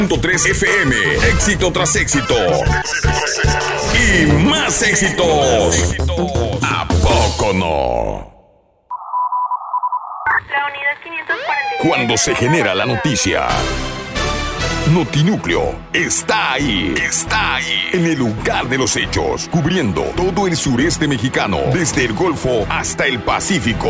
90.3 FM, éxito tras éxito. Y más éxitos. ¿A poco no? La unidad 545. Cuando se genera la noticia, Notinúcleo está ahí, en el lugar de los hechos, cubriendo todo el sureste mexicano, desde el Golfo hasta el Pacífico.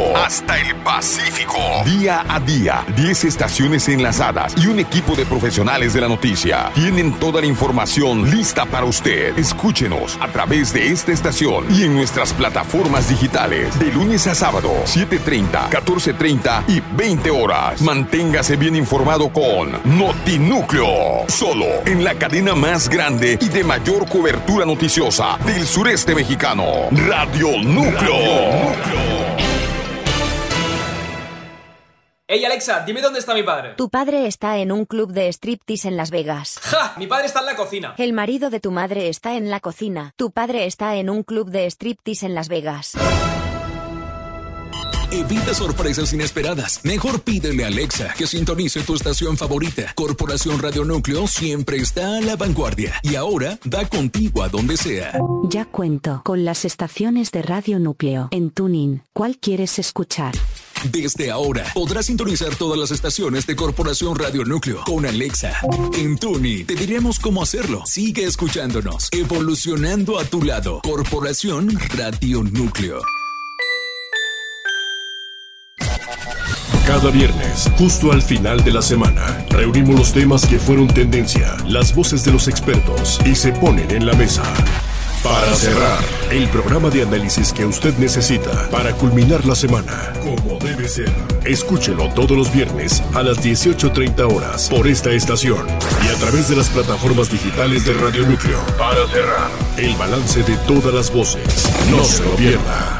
Día a día, 10 estaciones enlazadas y un equipo de profesionales de la noticia. Tienen toda la información lista para usted. Escúchenos a través de esta estación y en nuestras plataformas digitales, de lunes a sábado, 7:30, 14:30 y 20 horas. Manténgase bien informado con Notinúcleo. Solo en la cadena más grande y de mayor cobertura noticiosa del sureste mexicano, Radio Núcleo. Ey, Alexa, dime dónde está mi padre. Tu padre está en un club de striptease en Las Vegas. ¡Ja! Mi padre está en la cocina. El marido de tu madre está en la cocina. Tu padre está en un club de striptease en Las Vegas. Evita sorpresas inesperadas. Mejor pídele a Alexa que sintonice tu estación favorita. Corporación Radio Núcleo siempre está a la vanguardia y ahora da contigo a donde sea. Ya cuento con las estaciones de Radio Núcleo en TuneIn. ¿Cuál quieres escuchar? Desde ahora podrás sintonizar todas las estaciones de Corporación Radio Núcleo con Alexa. En TuneIn te diremos cómo hacerlo. Sigue escuchándonos, evolucionando a tu lado. Corporación Radio Núcleo. Cada viernes, justo al final de la semana, reunimos los temas que fueron tendencia, las voces de los expertos y se ponen en la mesa. Para cerrar, el programa de análisis que usted necesita para culminar la semana, como debe ser. Escúchelo todos los viernes a las 18:30 horas por esta estación y a través de las plataformas digitales de Radio Núcleo. Para cerrar, el balance de todas las voces. No se lo pierda.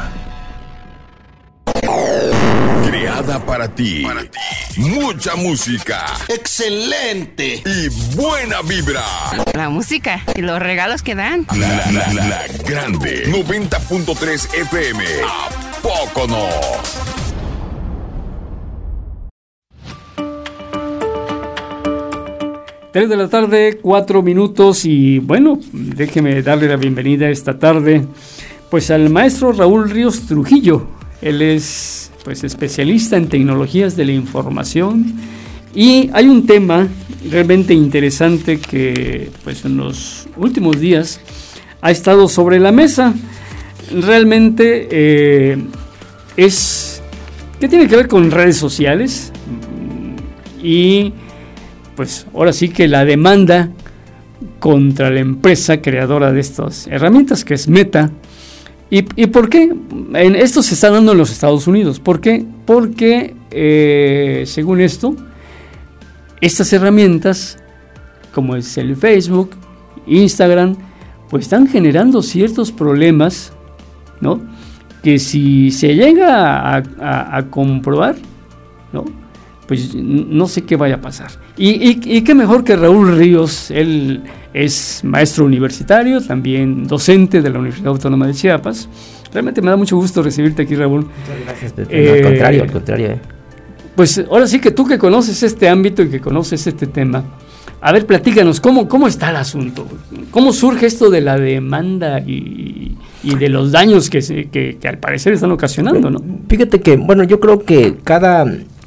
Creada para ti. Mucha música. ¡Excelente! Y buena vibra. La música y los regalos que dan. La grande. 90.3 FM. ¿A poco no? Tres de la tarde, 4 minutos y bueno, déjeme darle la bienvenida esta tarde pues al maestro Raúl Ríos Trujillo. Él es pues especialista en tecnologías de la información y hay un tema realmente interesante que pues en los últimos días ha estado sobre la mesa. Realmente es que tiene que ver con redes sociales y pues ahora sí que la demanda contra la empresa creadora de estas herramientas que es Meta. ¿Y por qué? Esto se está dando en los Estados Unidos. ¿Por qué? Porque, según esto, estas herramientas, como es el Facebook, Instagram, pues están generando ciertos problemas, ¿no? Que si se llega a comprobar, ¿no? Pues no sé qué vaya a pasar. Y qué mejor que Raúl Ríos. Él es maestro universitario, también docente de la Universidad Autónoma de Chiapas. Realmente me da mucho gusto recibirte aquí, Raúl. Muchas gracias. Al contrario. Pues ahora sí que tú que conoces este ámbito y que conoces este tema, a ver, platícanos, ¿cómo está el asunto? ¿Cómo surge esto de la demanda y de los daños que al parecer están ocasionando, ¿no? Fíjate que, bueno, yo creo que cada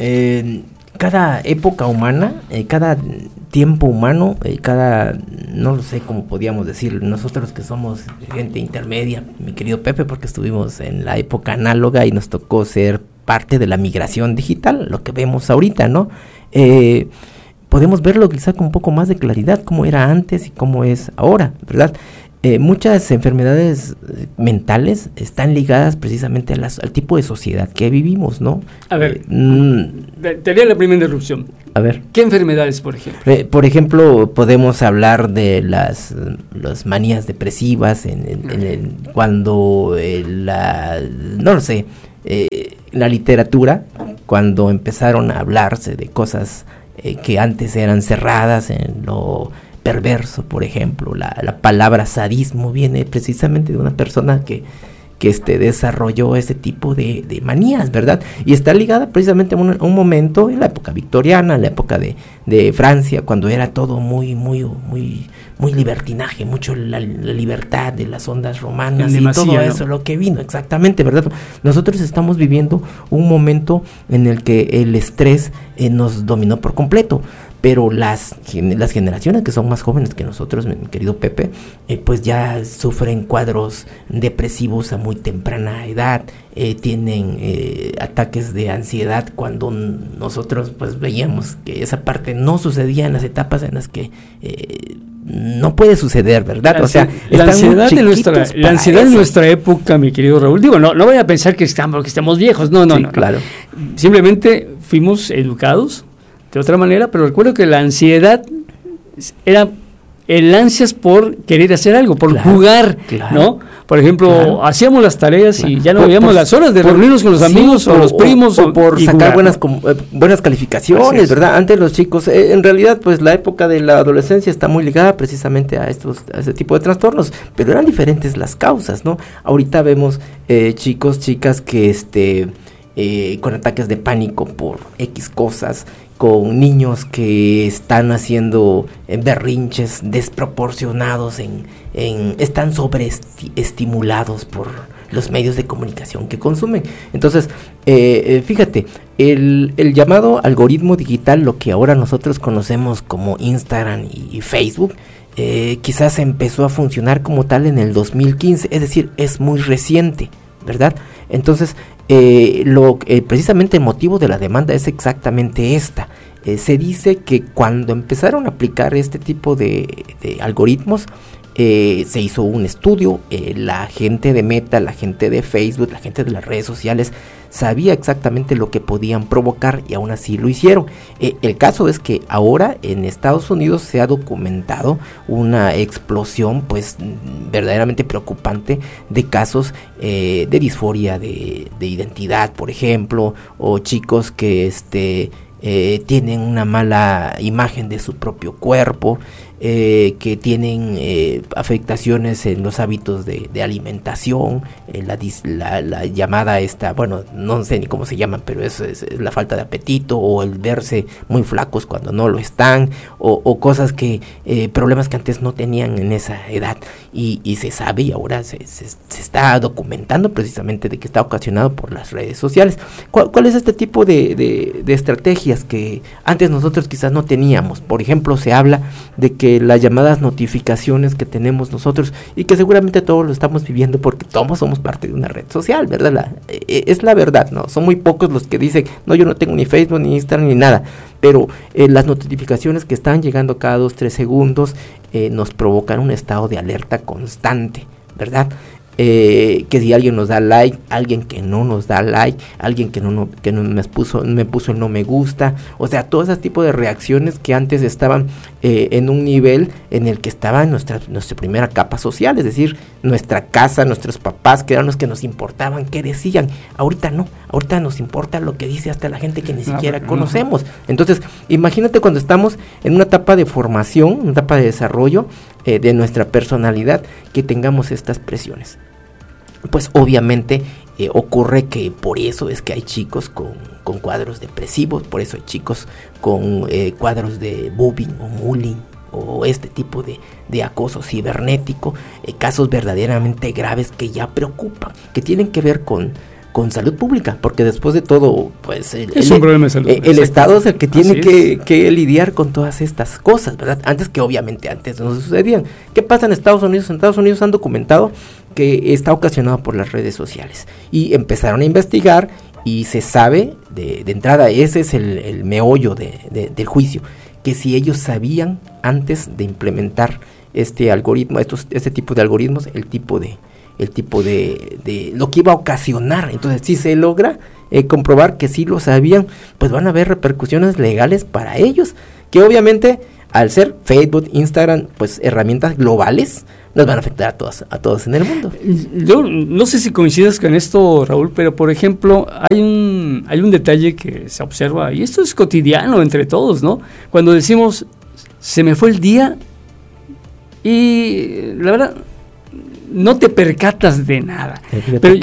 época humana, cada tiempo humano, no lo sé cómo podíamos decir, nosotros que somos gente intermedia, mi querido Pepe, porque estuvimos en la época análoga y nos tocó ser parte de la migración digital, lo que vemos ahorita, ¿no? Podemos verlo quizá con un poco más de claridad, cómo era antes y cómo es ahora, ¿verdad? Muchas enfermedades mentales están ligadas precisamente al tipo de sociedad que vivimos, ¿no? A ver, te haría la primera interrupción. A ver. ¿Qué enfermedades, por ejemplo? Por ejemplo, podemos hablar de las manías depresivas, cuando no lo sé, la literatura, cuando empezaron a hablarse de cosas que antes eran cerradas en lo perverso, por ejemplo, la palabra sadismo viene precisamente de una persona que que desarrolló ese tipo de manías, ¿verdad? Y está ligada precisamente a un momento en la época victoriana, en la época de Francia, cuando era todo muy libertinaje, mucho la libertad de las ondas romanas y todo eso, lo que vino, exactamente, ¿verdad? Nosotros estamos viviendo un momento en el que el estrés nos dominó por completo. Pero las generaciones que son más jóvenes que nosotros, mi querido Pepe, pues ya sufren cuadros depresivos a muy temprana edad, tienen ataques de ansiedad, cuando nosotros pues veíamos que esa parte no sucedía en las etapas en las que no puede suceder, ¿verdad? O sea, la ansiedad de nuestra época, mi querido Raúl, digo, no vaya a pensar que estemos viejos, no, claro. Simplemente fuimos educados de otra manera, pero recuerdo que la ansiedad era el ansias por querer hacer algo, por jugar, ¿no? Por ejemplo, hacíamos las tareas y ya no veíamos las horas de reunirnos con los amigos o los primos o por sacar buenas calificaciones, ¿verdad? Antes los chicos, en realidad, pues la época de la adolescencia está muy ligada precisamente a ese tipo de trastornos, pero eran diferentes las causas, ¿no? Ahorita vemos chicos, chicas que con ataques de pánico por X cosas, con niños que están haciendo berrinches desproporcionados, están sobreestimulados por los medios de comunicación que consumen. Entonces, fíjate, el llamado algoritmo digital, lo que ahora nosotros conocemos como Instagram y Facebook, quizás empezó a funcionar como tal en el 2015, es decir, es muy reciente, ¿verdad? Entonces, precisamente el motivo de la demanda es exactamente esta. Se dice que cuando empezaron a aplicar este tipo de algoritmos, se hizo un estudio, la gente de Meta, la gente de Facebook, la gente de las redes sociales sabía exactamente lo que podían provocar y aún así lo hicieron. El caso es que ahora en Estados Unidos se ha documentado una explosión pues verdaderamente preocupante de casos de disforia de identidad, por ejemplo, o chicos que tienen una mala imagen de su propio cuerpo, que tienen afectaciones en los hábitos de alimentación, la llamada bueno, no sé ni cómo se llaman, pero es la falta de apetito, o el verse muy flacos cuando no lo están, o cosas problemas que antes no tenían en esa edad, y se sabe, y ahora se está documentando precisamente de que está ocasionado por las redes sociales. ¿Cuál es este tipo de estrategias que antes nosotros quizás no teníamos? Por ejemplo, se habla de que las llamadas notificaciones que tenemos nosotros, y que seguramente todos lo estamos viviendo porque todos somos parte de una red social, ¿verdad? Es la verdad, ¿no? Son muy pocos los que dicen, no, yo no tengo ni Facebook, ni Instagram, ni nada, pero las notificaciones que están llegando cada 2-3 segundos nos provocan un estado de alerta constante, ¿verdad? Que si alguien nos da like, alguien que no nos da like, alguien que no me puso el no me gusta, o sea, todo ese tipo de reacciones que antes estaban en un nivel en el que estaba nuestra primera capa social, es decir, nuestra casa, nuestros papás, que eran los que nos importaban, qué decían. Ahorita no, ahorita nos importa lo que dice hasta la gente que ni siquiera conocemos. Entonces, imagínate cuando estamos en una etapa de formación, una etapa de desarrollo de nuestra personalidad, que tengamos estas presiones. Pues obviamente ocurre que por eso es que hay chicos con cuadros depresivos, por eso hay chicos con cuadros de bullying o bullying, o este tipo de acoso cibernético, casos verdaderamente graves que ya preocupan, que tienen que ver con salud pública, porque después de todo, pues es un problema de salud. El Estado es el que tiene que lidiar con todas estas cosas, ¿verdad? Antes no sucedían. ¿Qué pasa en Estados Unidos? En Estados Unidos han documentado que está ocasionado por las redes sociales, y empezaron a investigar, y se sabe de entrada, ese es el meollo del juicio, que si ellos sabían antes de implementar este algoritmo, este tipo de algoritmos, el tipo de lo que iba a ocasionar. Entonces, si se logra comprobar que sí lo sabían, pues van a haber repercusiones legales para ellos, que obviamente, al ser Facebook, Instagram, pues herramientas globales, nos van a afectar a todos en el mundo. Yo no sé si coincidas con esto, Raúl, pero por ejemplo, hay un detalle que se observa, y esto es cotidiano entre todos, ¿no? Cuando decimos, se me fue el día, y la verdad, no te percatas de nada. Pero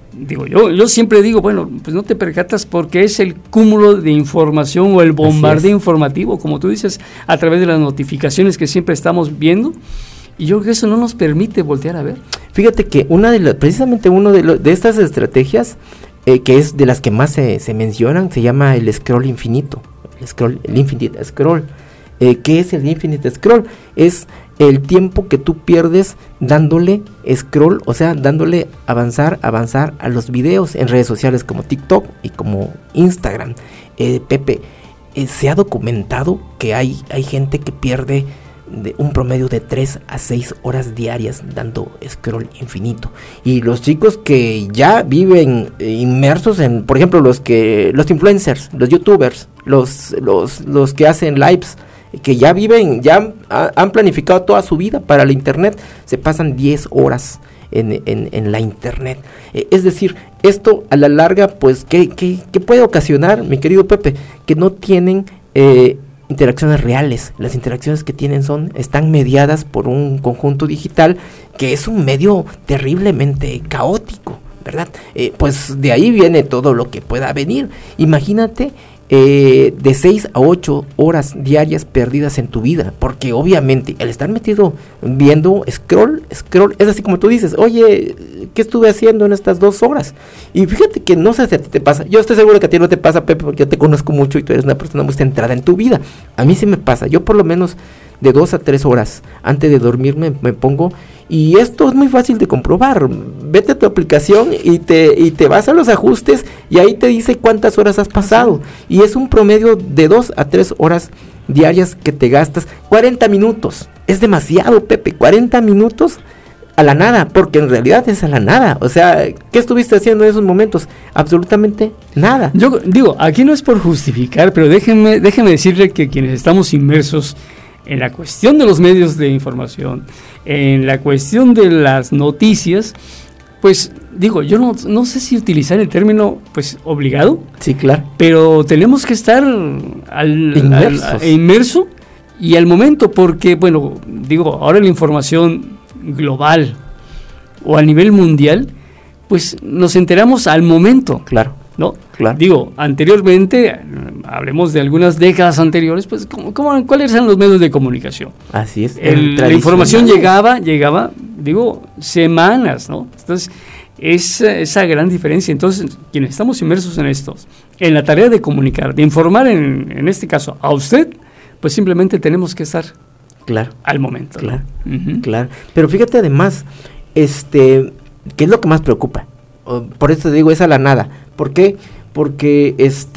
yo siempre digo, bueno, pues no te percatas porque es el cúmulo de información o el bombardeo informativo, como tú dices, a través de las notificaciones que siempre estamos viendo, y yo creo que eso no nos permite voltear a ver. Fíjate que precisamente uno de estas estrategias, que es de las que más se mencionan, se llama el scroll infinito, el infinite scroll. ¿Qué es el infinite scroll? Es el tiempo que tú pierdes dándole scroll, o sea, dándole avanzar a los videos en redes sociales como TikTok y como Instagram. Pepe, se ha documentado que hay gente que pierde un promedio de 3 a 6 horas diarias dando scroll infinito, y los chicos que ya viven inmersos en, por ejemplo, los influencers, los youtubers, los que hacen lives, que ya han planificado toda su vida para la internet, se pasan 10 horas en la internet. Es decir, esto a la larga, pues, ¿qué puede ocasionar, mi querido Pepe? Que no tienen interacciones reales. Las interacciones que tienen están mediadas por un conjunto digital que es un medio terriblemente caótico, ¿verdad? Pues de ahí viene todo lo que pueda venir. Imagínate de 6 a 8 horas diarias perdidas en tu vida, porque obviamente el estar metido viendo scroll, es así como tú dices, oye, ¿qué estuve haciendo en estas 2 horas? Y fíjate que no sé si a ti te pasa, yo estoy seguro que a ti no te pasa, Pepe, porque yo te conozco mucho y tú eres una persona muy centrada en tu vida. A mí sí me pasa, yo por lo menos de 2 a 3 horas antes de dormirme me pongo, y esto es muy fácil de comprobar. Vete a tu aplicación y te vas a los ajustes y ahí te dice cuántas horas has pasado, y es un promedio de 2 a 3 horas diarias que te gastas. 40 minutos, es demasiado, Pepe, 40 minutos a la nada, porque en realidad es a la nada. O sea, ¿qué estuviste haciendo en esos momentos? Absolutamente nada. Yo digo, aquí no es por justificar, pero déjenme decirle que quienes estamos inmersos en la cuestión de los medios de información, en la cuestión de las noticias, pues digo, yo no sé si utilizar el término pues obligado. Sí, claro. Pero tenemos que estar inmerso y al momento, porque bueno, digo, ahora la información global o a nivel mundial, pues nos enteramos al momento. Claro. ¿No? Claro. Digo, anteriormente, hablemos de algunas décadas anteriores, pues ¿cuáles eran los medios de comunicación? Así es. La información llegaba, digo, semanas, ¿no? Entonces, esa gran diferencia. Entonces, quienes estamos inmersos en la tarea de comunicar, de informar, en este caso, a usted, pues simplemente tenemos que estar al momento. Claro, ¿no? Claro. Pero fíjate además, ¿qué es lo que más preocupa? Por eso te digo, es a la nada. ¿Por qué? Porque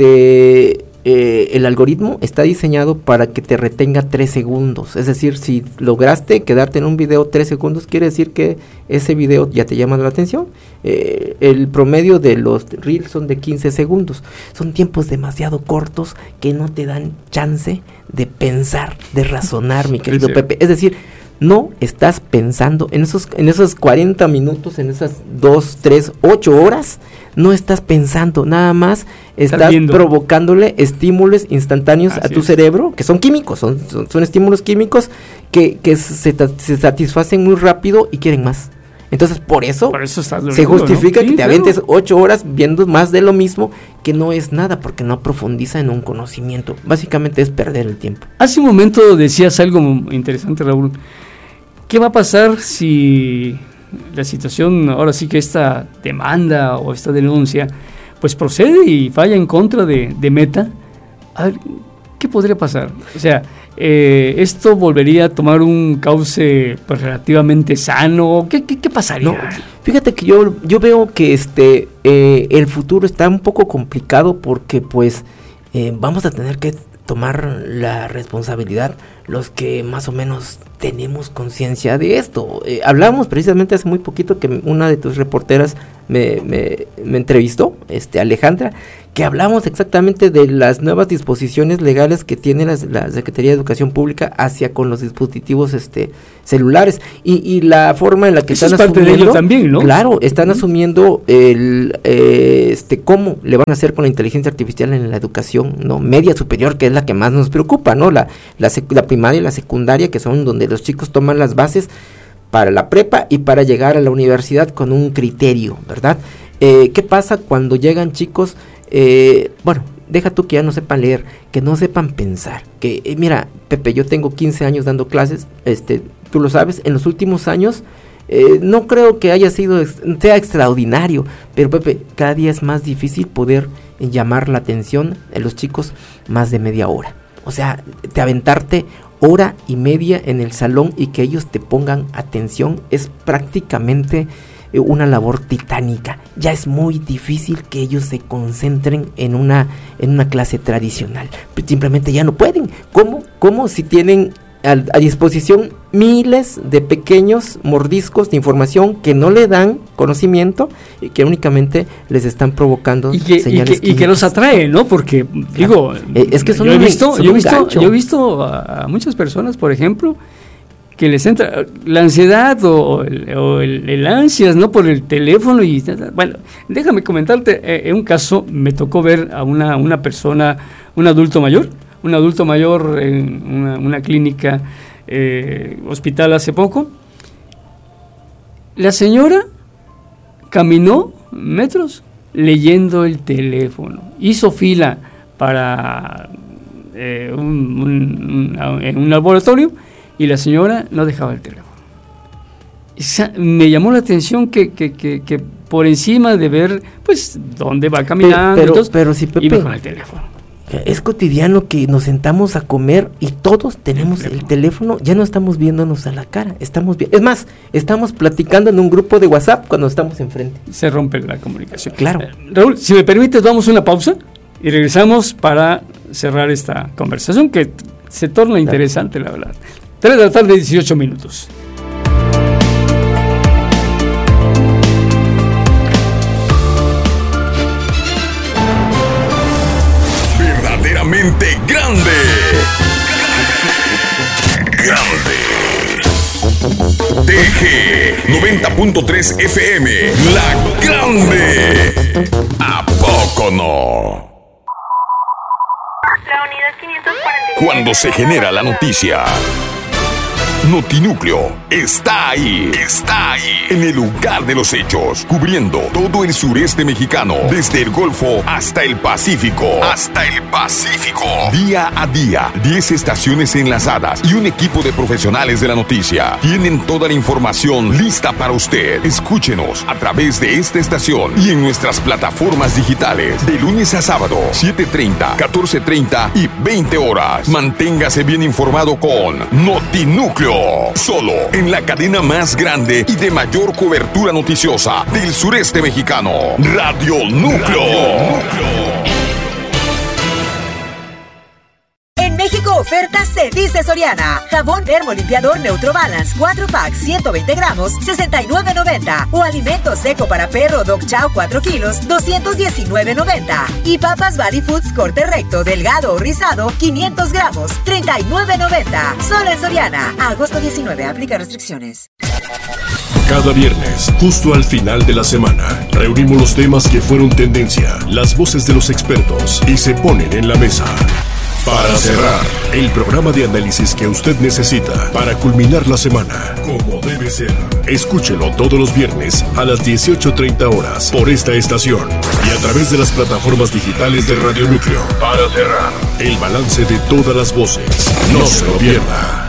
el algoritmo está diseñado para que te retenga 3 segundos. Es decir, si lograste quedarte en un video 3 segundos, quiere decir que ese video ya te llama la atención. El promedio de los reels son de 15 segundos. Son tiempos demasiado cortos que no te dan chance de pensar, de razonar, mi querido Pepe. Es decir, no estás pensando en esos 40 minutos, en esas 2, 3, 8 horas, no estás pensando, nada más estás provocándole estímulos instantáneos a tu cerebro, que son químicos, son estímulos químicos que se satisfacen muy rápido y quieren más. Entonces, por eso se justifica, ¿no? Que te aventes 8 horas viendo más de lo mismo, que no es nada, porque no profundiza en un conocimiento. Básicamente es perder el tiempo. Hace un momento decías algo interesante, Raúl. ¿Qué va a pasar si la situación, ahora sí que esta demanda o esta denuncia, pues procede y falla en contra de Meta? A ver, ¿qué podría pasar? O sea, ¿esto volvería a tomar un cauce pues relativamente sano? ¿Qué pasaría? No, fíjate que yo veo que el futuro está un poco complicado, porque pues vamos a tener que tomar la responsabilidad los que más o menos tenemos conciencia de esto. Hablamos precisamente hace muy poquito que una de tus reporteras me entrevistó, Alejandra, que hablamos exactamente de las nuevas disposiciones legales que tiene la Secretaría de Educación Pública hacia con los dispositivos celulares y la forma en la que eso están es parte asumiendo, de ello también, ¿no? Claro, están asumiendo cómo le van a hacer con la inteligencia artificial en la educación, ¿no? Media superior, que es la que más nos preocupa, ¿no? La primaria y la secundaria, que son donde los chicos toman las bases. para la prepa y para llegar a la universidad con un criterio, ¿verdad? ¿Qué pasa cuando llegan chicos, bueno, deja tú que ya no sepan leer, que no sepan pensar? Que mira, Pepe, yo tengo 15 años dando clases, tú lo sabes, en los últimos años no creo que sea extraordinario, pero Pepe, cada día es más difícil poder llamar la atención de los chicos más de media hora. O sea, de aventarte hora y media en el salón y que ellos te pongan atención es prácticamente una labor titánica. Ya es muy difícil que ellos se concentren en una clase tradicional. Simplemente ya no pueden. ¿Cómo si tienen a disposición miles de pequeños mordiscos de información que no le dan conocimiento y que únicamente les están provocando señales y que los atrae, ¿no? Porque digo, es que yo he visto a muchas personas, por ejemplo, que les entra la ansiedad o el ansias, ¿no? Por el teléfono. Y bueno, déjame comentarte, un caso me tocó ver a una persona, un adulto mayor en una clínica, hospital hace poco. La señora caminó metros leyendo el teléfono, hizo fila para en un laboratorio y la señora no dejaba el teléfono. Me llamó la atención que por encima de ver pues dónde va caminando, pero si Pepe, iba con el teléfono. Es cotidiano que nos sentamos a comer y todos tenemos el teléfono, ya no estamos viéndonos a la cara, es más, estamos platicando en un grupo de WhatsApp cuando estamos enfrente. Se rompe la comunicación. Claro. Raúl, si me permites, vamos a una pausa y regresamos para cerrar esta conversación que se torna interesante, la verdad. 3 de la tarde, 18 minutos. Verdaderamente grande. TG 90.3 FM, La Grande. ¿A poco no? La unidad 547. Cuando se genera la noticia, Notinúcleo está ahí, en el lugar de los hechos, cubriendo todo el sureste mexicano, desde el Golfo hasta el Pacífico. Día a día, 10 estaciones enlazadas y un equipo de profesionales de la noticia tienen toda la información lista para usted. Escúchenos a través de esta estación y en nuestras plataformas digitales, de lunes a sábado, 7:30, 14:30 y 20 horas. Manténgase bien informado con Notinúcleo, solo en la cadena más grande y de mayor cobertura noticiosa del sureste mexicano, Radio Núcleo. En México, oferta se dice Soriana. Jabón termolimpiador Neutrobalance 4 packs 120 gramos, $69.90. O alimento seco para perro Dog Chow 4 kilos, $219.90. Y papas Valley Foods corte recto, delgado o rizado, 500 gramos, $39.90. Solo en Soriana. A agosto 19, aplica restricciones. Cada viernes, justo al final de la semana, reunimos los temas que fueron tendencia, las voces de los expertos y se ponen en la mesa. Para cerrar, el programa de análisis que usted necesita para culminar la semana, como debe ser. Escúchelo todos los viernes a las 18:30 horas por esta estación y a través de las plataformas digitales de Radio Núcleo. Para cerrar, el balance de todas las voces. No se lo pierda.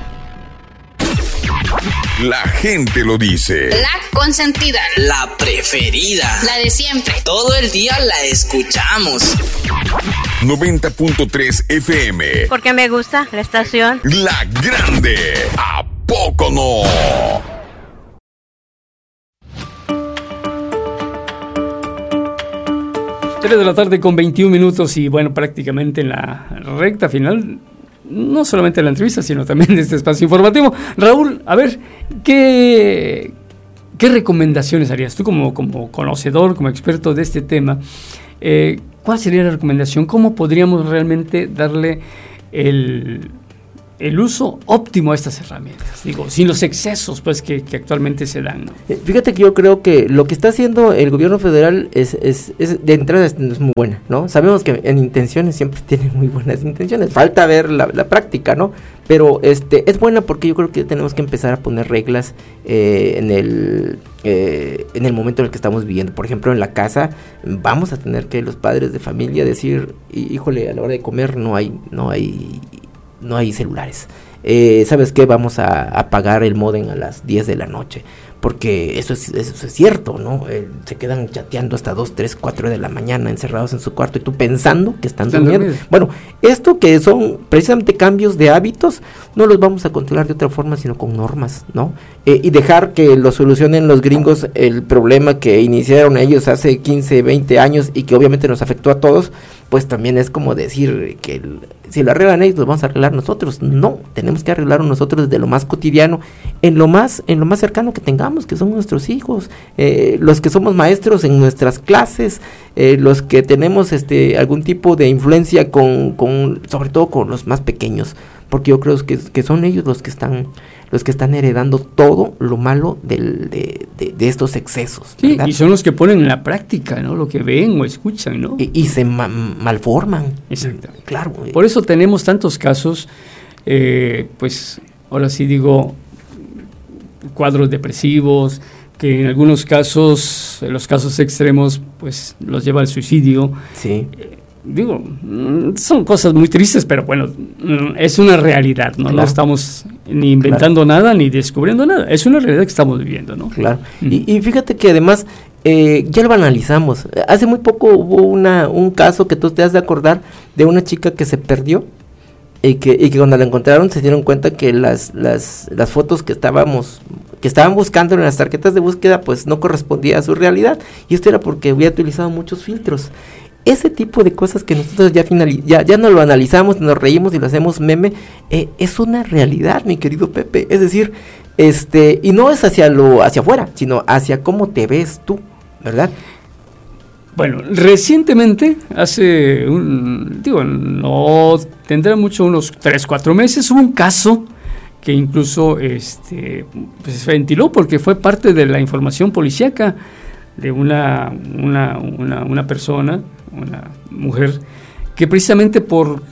La gente lo dice. La consentida. La preferida. La de siempre. Todo el día la escuchamos. 90.3 FM. Porque me gusta la estación. La Grande. ¿A poco no? Tres de la tarde con 21 minutos y bueno, prácticamente en la recta final, no solamente de la entrevista, sino también de este espacio informativo. Raúl, a ver, ¿qué recomendaciones harías tú como conocedor, como experto de este tema? ¿Cuál sería la recomendación? ¿Cómo podríamos realmente darle el el uso óptimo a estas herramientas, digo, sin los excesos pues que actualmente se dan, ¿no? Fíjate que yo creo que lo que está haciendo el gobierno federal es de entrada es muy buena, ¿no? Sabemos que en intenciones siempre tienen muy buenas intenciones, falta ver la práctica, ¿no? Pero es buena porque yo creo que tenemos que empezar a poner reglas en el momento en el que estamos viviendo. Por ejemplo, en la casa vamos a tener que los padres de familia decir, híjole, a la hora de comer no hay celulares. ¿Sabes qué? Vamos a apagar el módem a las 10 de la noche. Porque eso es cierto, ¿no? Se quedan chateando hasta 2, 3, 4 de la mañana encerrados en su cuarto y tú pensando que están durmiendo. Bueno, esto que son precisamente cambios de hábitos, no los vamos a controlar de otra forma sino con normas, ¿no? Y dejar que lo solucionen los gringos el problema que iniciaron ellos hace 15, 20 años y que obviamente nos afectó a todos, pues también es como decir que si lo arreglan ellos, lo vamos a arreglar nosotros. No, tenemos que arreglarlo nosotros desde lo más cotidiano, en lo más cercano que tengamos, que son nuestros hijos, los que somos maestros en nuestras clases, los que tenemos algún tipo de influencia sobre todo con los más pequeños, porque yo creo que son ellos los que están heredando todo lo malo de estos excesos. Sí, ¿verdad? Y son los que ponen en la práctica, ¿no? Lo que ven o escuchan, ¿no? Y se malforman. Exactamente. Claro. Por eso tenemos tantos casos, pues ahora sí digo, cuadros depresivos, que en algunos casos, en los casos extremos, pues los lleva al suicidio. Sí. Digo, son cosas muy tristes, pero bueno, es una realidad, ¿no? Claro. No estamos ni inventando nada, ni descubriendo nada, es una realidad que estamos viviendo, ¿no? Claro, y fíjate que además ya lo analizamos. Hace muy poco hubo un caso que tú te has de acordar de una chica que se perdió y que cuando la encontraron se dieron cuenta que las fotos que estaban buscando en las tarjetas de búsqueda pues no correspondía a su realidad, y esto era porque había utilizado muchos filtros. Ese tipo de cosas que nosotros ya no lo analizamos, nos reímos y lo hacemos meme, es una realidad, mi querido Pepe. Es decir, y no es hacia afuera, sino hacia cómo te ves tú, ¿verdad? Bueno, recientemente, no tendrá mucho, unos 3-4 meses, hubo un caso que incluso pues se ventiló porque fue parte de la información policíaca de una persona, una mujer, que precisamente por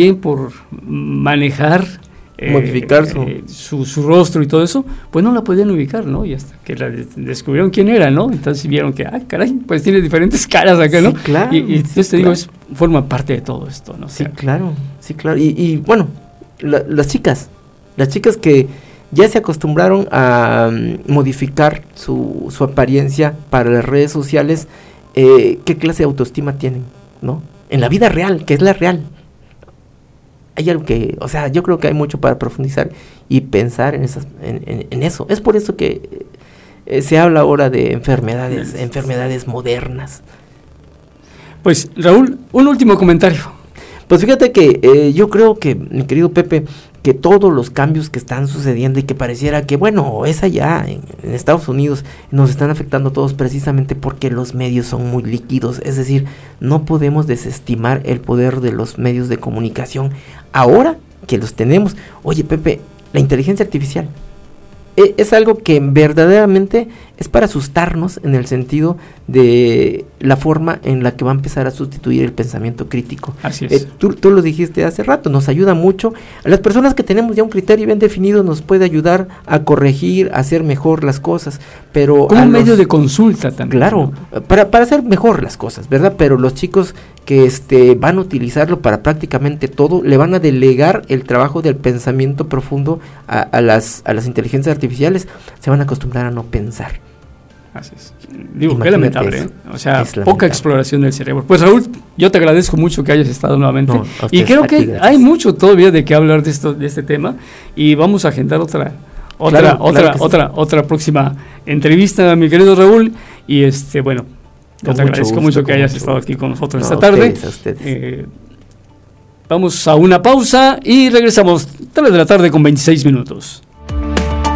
manejar, modificar su rostro y todo eso, pues no la podían ubicar, ¿no? Y hasta que la descubrieron quién era, ¿no? Entonces vieron que, caray, pues tiene diferentes caras acá, ¿no? Sí, claro. Y entonces te digo, forma parte de todo esto, ¿no? Sí, claro. Y bueno, las chicas que ya se acostumbraron a modificar su apariencia para las redes sociales, ¿qué clase de autoestima tienen, no? En la vida real, que es la real. Hay algo que, yo creo que hay mucho para profundizar y pensar en eso. Es por eso que se habla ahora de enfermedades modernas. Pues, Raúl, un último comentario. Pues fíjate que yo creo que, mi querido Pepe, que todos los cambios que están sucediendo y que pareciera que, bueno, es allá en Estados Unidos, nos están afectando a todos precisamente porque los medios son muy líquidos. Es decir, no podemos desestimar el poder de los medios de comunicación ahora que los tenemos. Oye, Pepe, la inteligencia artificial es algo que verdaderamente es para asustarnos, en el sentido de la forma en la que va a empezar a sustituir el pensamiento crítico. Así es. Tú lo dijiste hace rato, nos ayuda mucho. A las personas que tenemos ya un criterio bien definido nos puede ayudar a corregir, a hacer mejor las cosas, pero como un medio de consulta también. Claro, para hacer mejor las cosas, ¿verdad? Pero los chicos que van a utilizarlo para prácticamente todo, le van a delegar el trabajo del pensamiento profundo a las inteligencias artificiales, se van a acostumbrar a no pensar. Así es. Digo, qué lamentable, ¿eh? O sea, poca exploración del cerebro. Pues Raúl, yo te agradezco mucho que hayas estado nuevamente. Y creo que hay mucho todavía de qué hablar de este tema, y vamos a agendar otra próxima entrevista, mi querido Raúl. Y bueno, yo te agradezco mucho que hayas estado aquí con nosotros esta tarde. A ustedes. Vamos a una pausa y regresamos 3 de la tarde con 26 minutos.